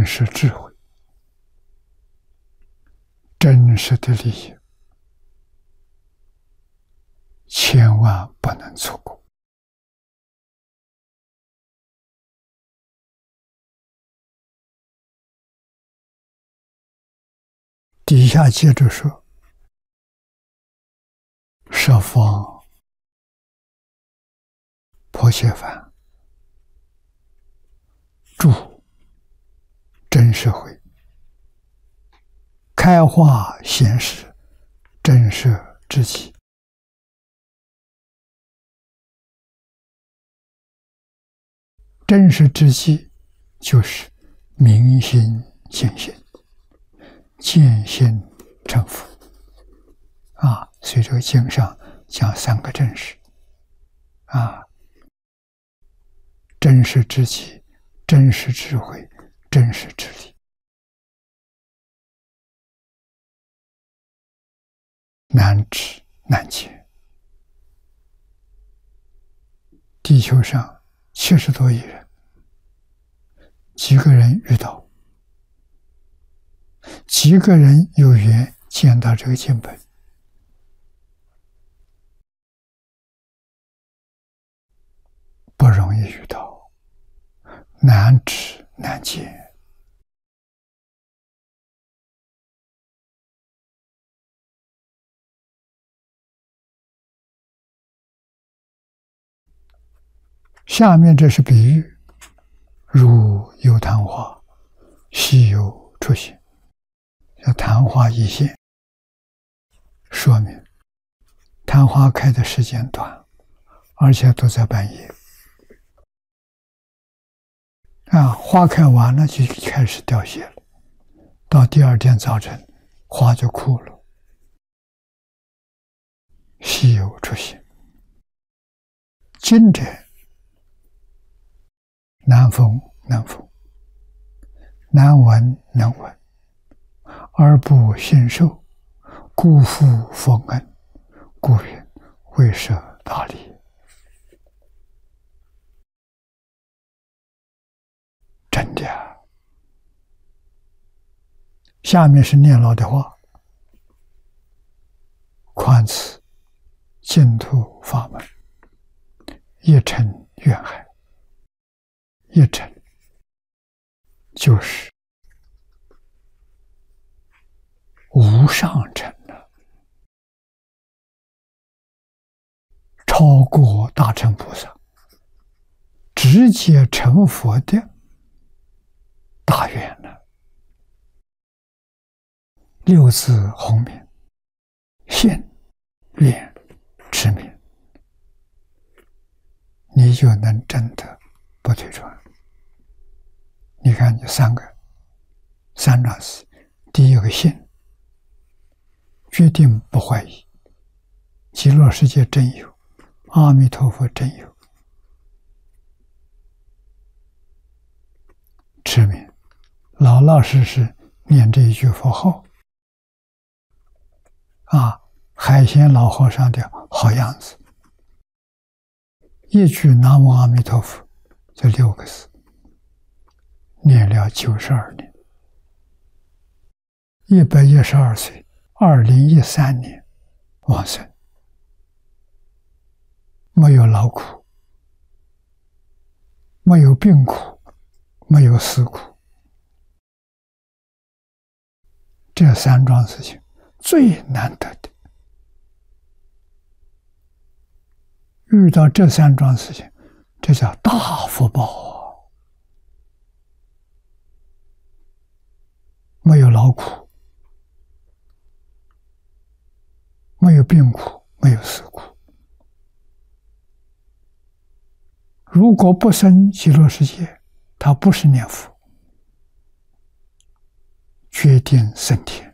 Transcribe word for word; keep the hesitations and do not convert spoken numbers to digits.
实智慧，真实的利益，千万不能错过。底下接着说：十方婆伽梵，住真实慧，开化显示真实之机。真实之机就是明心见性，见性成佛啊。所以这个经上讲三个真实啊：真实之机、真实智慧、真实之理。难知难见，地球上七十多亿人，几个人遇到，几个人有缘见到这个经本，不容易遇到，难知难见。下面这是比喻，如有昙花，稀有出现。这昙花一现，说明昙花开的时间短，而且都在半夜。啊，花开完了就开始凋谢了，到第二天早晨，花就枯了。稀有出现，今者难逢难逢，难闻难闻，而不信受，故复逢恩，故云为舍大利。真的啊！下面是念老的话：宽此净土法门，一尘愿海。一尘就是无上尘了，超过大乘菩萨，直接成佛的大愿了。六字洪名，信、愿、持名，你就能证得不退转。你看，这三个三桩事：第一个信，决定不怀疑，极乐世界真有，阿弥陀佛真有。持名，老老实实念这一句佛号啊，海鲜老和尚的好样子，一句南无阿弥陀佛，这六个字念了九十二年，一百一十二岁，二零一三年往生，没有劳苦，没有病苦，没有死苦。这三桩事情最难得的，遇到这三桩事情，这叫大福报啊！没有劳苦，没有病苦，没有死苦。如果不生极乐世界，他不是念佛，决定升天。